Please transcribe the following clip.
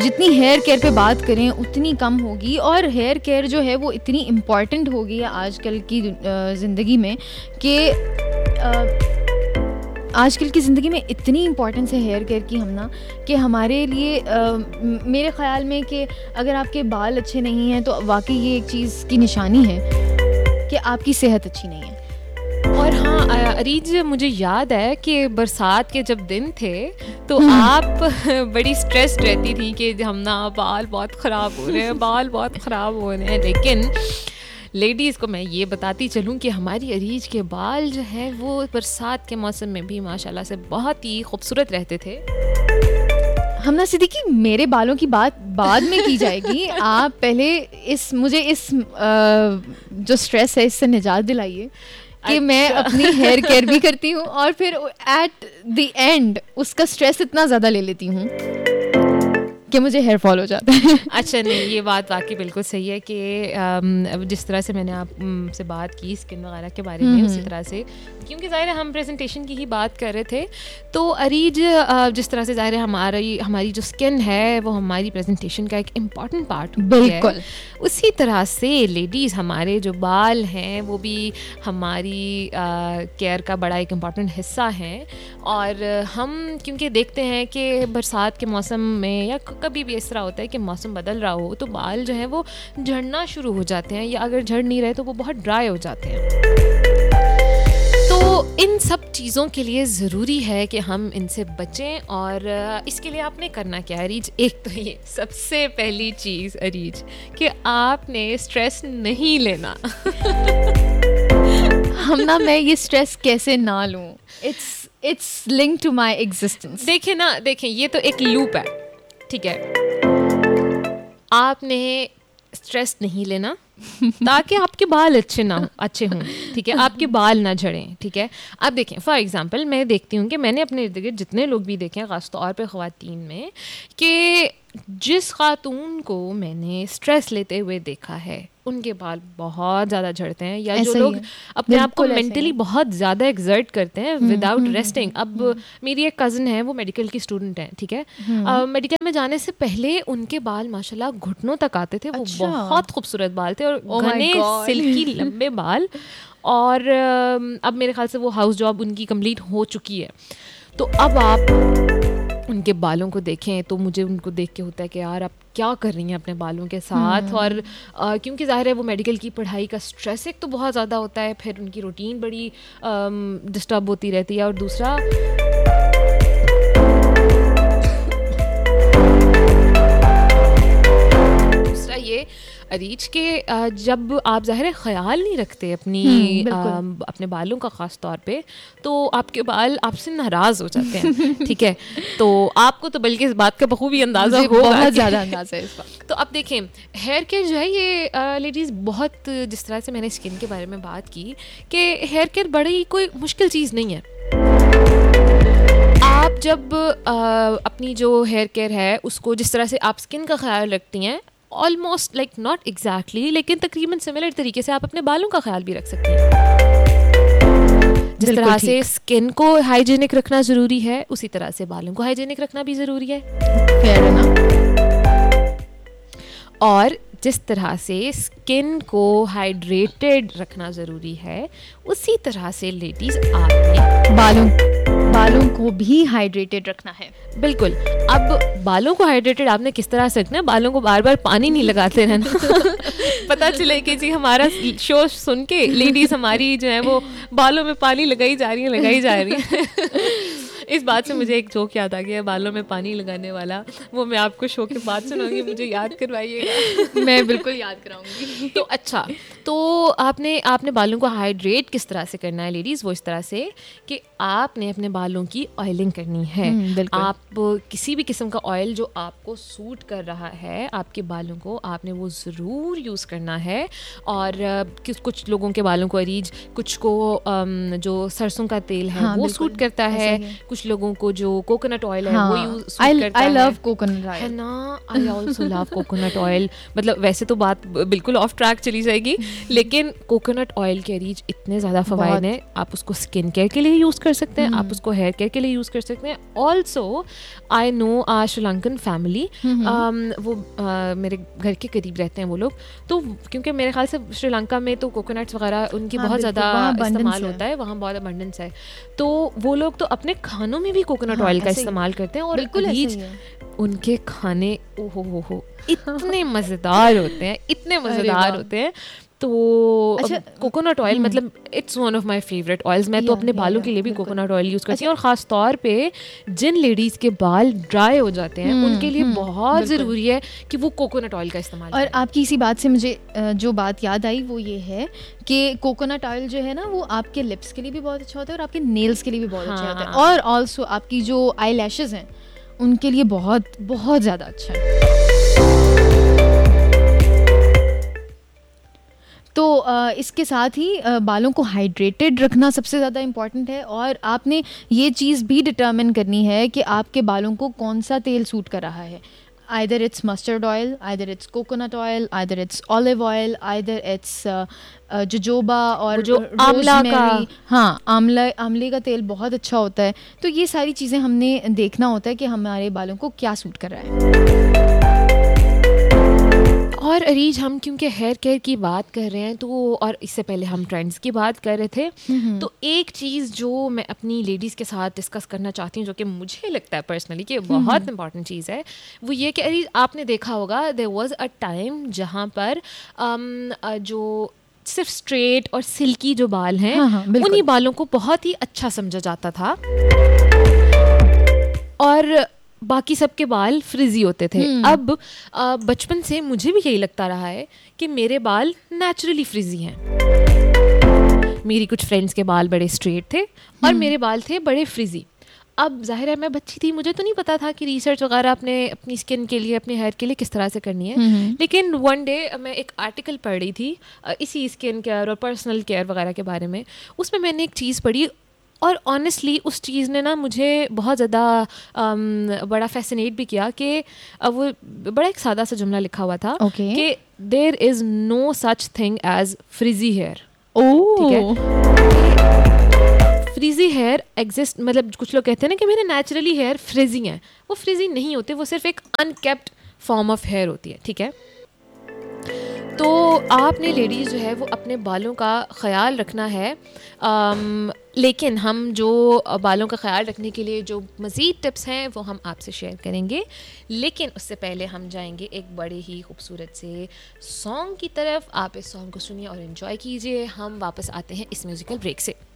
जितनी hair care पे बात करें उतनी कम होगी, और हेयर केयर जो है वो इतनी इम्पॉर्टेंट हो गई है आजकल की ज़िंदगी में कि आजकल की ज़िंदगी में इतनी इम्पॉर्टेंस है हेयर केयर की हम ना, कि हमारे लिए मेरे ख़्याल में कि अगर आपके बाल अच्छे नहीं हैं तो वाकई ये एक चीज़ की निशानी है कि आपकी सेहत अच्छी नहीं है। और हाँ अरीज, मुझे याद है कि बरसात के जब दिन थे तो आप बड़ी स्ट्रेस्ड रहती थी कि हम ना बाल बहुत ख़राब हो रहे हैं, बाल बहुत ख़राब हो रहे हैं। लेकिन लेडीज़ को मैं ये बताती चलूँ कि हमारी अरीज के बाल जो हैं वो बरसात के मौसम में भी माशाल्लाह से बहुत ही खूबसूरत रहते थे। हमना सिद्दीकी, मेरे बालों की बात बाद में की जाएगी, आप पहले मुझे इस जो स्ट्रेस है इससे निजात दिलाइए कि मैं अपनी हेयर केयर भी करती हूँ और फिर एट द एंड उसका स्ट्रेस इतना ज़्यादा ले लेती हूँ कि मुझे हेयर फॉल हो जाता है। अच्छा, नहीं ये बात वाकई बिल्कुल सही है कि जिस तरह से मैंने आपसे बात की स्किन वगैरह के बारे में, उसी तरह से, क्योंकि ज़ाहिर है हम प्रेजेंटेशन की ही बात कर रहे थे, तो अरीज जिस तरह से ज़ाहिर है हमारी जो स्किन है वो हमारी प्रेजेंटेशन का एक इम्पॉर्टेंट पार्ट बिल्कुल है। उसी तरह से लेडीज़, हमारे जो बाल हैं वो भी हमारी केयर का बड़ा एक इम्पॉर्टेंट हिस्सा हैं। और हम क्योंकि देखते हैं कि बरसात के मौसम में या कभी भी इस तरह होता है कि मौसम बदल रहा हो तो बाल जो हैं वो झड़ना शुरू हो जाते हैं, या अगर झड़ नहीं रहे तो वो बहुत ड्राई हो जाते हैं। तो इन सब चीज़ों के लिए ज़रूरी है कि हम इनसे बचें, और इसके लिए आपने करना क्या है अरीज? एक तो ये सबसे पहली चीज़ अरीज कि आपने स्ट्रेस नहीं लेना। मैं ये स्ट्रेस कैसे ना लूँ? It's linked to my existence. देखें ये तो एक लूप है, ठीक है? आपने स्ट्रेस नहीं लेना ताकि आपके बाल अच्छे हों, ठीक है? आपके बाल ना झड़ें, ठीक है? अब देखें, फॉर एग्जांपल मैं देखती हूँ कि मैंने अपने इर्द गिर्द जितने लोग भी देखे हैं, ख़ास तौर पे ख़वातीन में, कि जिस खातून को मैंने स्ट्रेस लेते हुए देखा है उनके बाल बहुत ज़्यादा झड़ते हैं, या जो लोग अपने आप को मेंटली बहुत ज़्यादा एक्सर्ट करते हैं विदाउट रेस्टिंग। अब मेरी एक कज़न है, वो मेडिकल की स्टूडेंट है, ठीक है? मेडिकल में जाने से पहले उनके बाल माशाल्लाह घुटनों तक आते थे। वो बहुत खूबसूरत बाल थे और घने सिल्की लंबे बाल। और अब मेरे ख्याल से वो हाउस जॉब उनकी कंप्लीट हो चुकी है। तो अब आप उनके बालों को देखें तो मुझे उनको देख के होता है कि यार आप क्या कर रही हैं अपने बालों के साथ। और क्योंकि ज़ाहिर है वो मेडिकल की पढ़ाई का स्ट्रेस एक तो बहुत ज़्यादा होता है, फिर उनकी रूटीन बड़ी डिस्टर्ब होती रहती है, और दूसरा ये अरीज के जब आप ज़ाहिर है ख्याल नहीं रखते अपने बालों का ख़ास तौर पे, तो आपके बाल आपसे नाराज़ हो जाते हैं, ठीक है? तो आपको तो बल्कि इस बात का बखूबी अंदाज़ा होगा, बहुत ज़्यादा अंदाज़ा है इस बात। तो अब देखें, हेयर केयर जो है ये लेडीज़ बहुत, जिस तरह से मैंने स्किन के बारे में बात की कि हेयर केयर बड़ी कोई मुश्किल चीज़ नहीं है। आप जब अपनी जो हेयर केयर है उसको जिस तरह से आप स्किन का ख्याल रखती हैं, ऑलमोस्ट लाइक नॉट एग्जैक्टली लेकिन तकरीबन सिमिलर तरीके से आप अपने बालों का ख्याल भी रख सकती हैं। जिस तरह से स्किन को हाइजीनिक रखना ज़रूरी है, उसी तरह से बालों को हाइजीनिक रखना भी ज़रूरी है। फेयर है ना? और जिस तरह से स्किन को हाइड्रेटेड रखना ज़रूरी है, उसी तरह से लेडीज़ आपने बालों को भी हाइड्रेटेड रखना है। बिल्कुल। अब बालों को हाइड्रेटेड आपने किस तरह से रखना है? बालों को बार बार पानी नहीं लगाते रहना। पता चले कि जी हमारा शो सुन के लेडीज़ हमारी जो है वो बालों में पानी लगाई जा रही है। इस बात से मुझे एक जोक याद आ गया, बालों में पानी लगाने वाला, वो मैं आपको शो के बाद सुनाऊंगी, मुझे याद करवाइएगा। मैं बिल्कुल याद कराऊंगी। तो अच्छा, तो आपने बालों को हाइड्रेट किस तरह से करना है लेडीज़? वो इस तरह से कि आपने अपने बालों की ऑयलिंग करनी है। आप किसी भी किस्म का ऑयल जो आपको सूट कर रहा है आपके बालों को, आपने वो ज़रूर यूज़ करना है। और कुछ लोगों के बालों को अरीज, कुछ को जो सरसों का तेल है वो सूट करता है, कुछ लोगों को जो कोकोनट ऑयल है वो यूज सूट करता है। I love coconut oil, है ना? I also love coconut oil। मतलब वैसे तो बात बिल्कुल ऑफ ट्रैक चली जाएगी, लेकिन कोकोनट ऑयल के रीच इतने ज़्यादा फ़वाइद हैं. आप उसको स्किन केयर के लिए यूज़ कर सकते हैं, आप उसको हेयर केयर के लिए यूज़ कर सकते हैं. Also I know uh Sri Lankan family, वो मेरे घर के करीब रहते हैं वो लोग, तो क्योंकि मेरे ख्याल से श्रीलंका में तो कोकोनट्स वगैरह उनकी बहुत ज़्यादा इस्तेमाल होता है, वहाँ बहुत अबंडेंस है, तो वो लोग तो अपने खानों में भी कोकोनट ऑयल का इस्तेमाल करते हैं. और रीच उनके खाने ओहो इतने मज़ेदार होते हैं, इतने मज़ेदार होते हैं. तो कोकोनट ऑयल मतलब it's one of my favourite oils. मैं तो अपने बालों के लिए भी कोकोनट ऑयल यूज़ करती हूँ. और ख़ास तौर पे जिन लेडीज़ के बाल ड्राई हो जाते हैं उनके लिए बहुत ज़रूरी है कि वो कोकोनट ऑयल का इस्तेमाल करें. और आपकी इसी बात से मुझे जो बात याद आई वो ये है कि कोकोनट ऑयल जो है ना वो आपके लिप्स के लिए भी बहुत अच्छा होता है और आपके नेल्स के लिए भी बहुत अच्छा होता है. और ऑल्सो आपकी जो आई लैशेज़ हैं उनके लिए बहुत बहुत ज़्यादा अच्छा है. तो इसके साथ ही बालों को हाइड्रेटेड रखना सबसे ज़्यादा इम्पॉर्टेंट है. और आपने ये चीज़ भी डिटर्मिन करनी है कि आपके बालों को कौन सा तेल सूट कर रहा है. either it's mustard oil, either it's coconut oil, either it's olive oil, either it's jojoba और जो आंवला का, हाँ आंवले का तेल बहुत अच्छा होता है. तो ये सारी चीज़ें हमने देखना होता है कि हमारे बालों को क्या सूट कर रहा है. और अरीज हम क्योंकि हेयर केयर की बात कर रहे हैं तो, और इससे पहले हम ट्रेंड्स की बात कर रहे थे, तो एक चीज़ जो मैं अपनी लेडीज़ के साथ डिस्कस करना चाहती हूँ जो कि मुझे लगता है पर्सनली कि बहुत इंपॉर्टेंट चीज़ है, वो ये कि अरीज आपने देखा होगा देयर वाज अ टाइम जहाँ पर जो सिर्फ स्ट्रेट और सिल्की जो बाल हैं उन्हीं बालों को बहुत ही अच्छा समझा जाता था और बाकी सबके बाल फ्रिजी होते थे. अब बचपन से मुझे भी यही लगता रहा है कि मेरे बाल नेचुरली फ्रिजी हैं. मेरी कुछ फ्रेंड्स के बाल बड़े स्ट्रेट थे और मेरे बाल थे बड़े फ्रिजी. अब जाहिर है मैं बच्ची थी, मुझे तो नहीं पता था कि रिसर्च वगैरह अपनी स्किन के लिए, अपने हेयर के लिए किस तरह से करनी है. लेकिन वन डे मैं एक आर्टिकल पढ़ रही थी इसी स्किन केयर और पर्सनल केयर वगैरह के बारे में. उसमें मैंने एक चीज़ पढ़ी और ऑनेस्टली उस चीज़ ने ना मुझे बहुत ज़्यादा बड़ा फैसिनेट भी किया कि वो बड़ा एक सादा सा जुमला लिखा हुआ था कि there is no such thing as फ्रिजी hair. ठीक है, फ्रिजी हेयर एग्जिस्ट, मतलब कुछ लोग कहते हैं ना कि मेरे नेचुरली हेयर फ्रिजी हैं. वो फ्रिजी नहीं होते, वो सिर्फ एक अनकेप्ट फॉर्म ऑफ हेयर होती है. ठीक है, तो आपने लेडीज़ जो है वो अपने बालों का ख़याल रखना है. लेकिन हम जो बालों का ख़याल रखने के लिए जो मज़ीद टिप्स हैं वो हम आपसे शेयर करेंगे. लेकिन उससे पहले हम जाएंगे एक बड़े ही खूबसूरत से सॉन्ग की तरफ. आप इस सॉन्ग को सुनिए और एंजॉय कीजिए. हम वापस आते हैं इस म्यूज़िकल ब्रेक से.